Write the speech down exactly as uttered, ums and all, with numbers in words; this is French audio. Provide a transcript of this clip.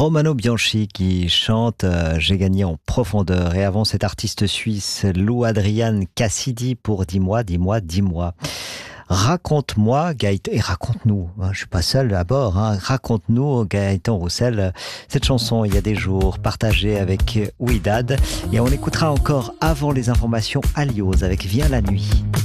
Romano Bianchi qui chante euh, J'ai gagné en profondeur. Et avant cet artiste suisse, Lou Adrian Cassidy pour Dis-moi, dis-moi, dis-moi. Raconte-moi, Gaëtan, et raconte-nous, hein, je suis pas seul à bord, hein, raconte-nous, Gaëtan Roussel, cette chanson il y a des jours, partagée avec Ouidad. Et on écoutera encore avant les informations Alios avec Viens la nuit.